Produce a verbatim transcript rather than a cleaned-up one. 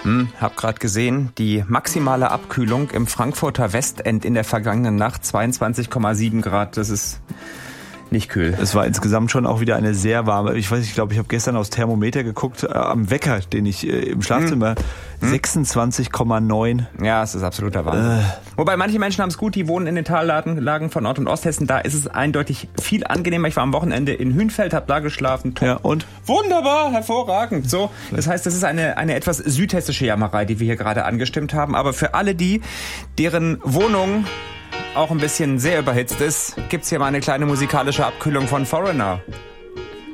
Hm, hab grad gesehen, die maximale Abkühlung im Frankfurter Westend in der vergangenen Nacht zweiundzwanzig Komma sieben Grad. Das ist nicht kühl. Es war insgesamt schon auch wieder eine sehr warme. Ich weiß, ich glaube, ich habe gestern aufs Thermometer geguckt, äh, am Wecker, den ich äh, im Schlafzimmer, hm. sechsundzwanzig Komma neun. Ja, es ist absoluter Wahnsinn. Äh. Wobei manche Menschen haben es gut, die wohnen in den Tallagen Lagen von Nord- und Osthessen. Da ist es eindeutig viel angenehmer. Ich war am Wochenende in Hünfeld, hab da geschlafen. Ja, und? Wunderbar, hervorragend. So, das heißt, das ist eine, eine etwas südhessische Jammerei, die wir hier gerade angestimmt haben. Aber für alle die, deren Wohnung auch ein bisschen sehr überhitzt ist, gibt's hier mal eine kleine musikalische Abkühlung von Foreigner.